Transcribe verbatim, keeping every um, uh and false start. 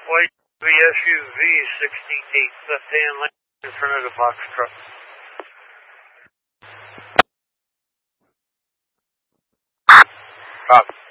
White V S U V sixty-eight, left-hand lane in front of the box truck. Copy.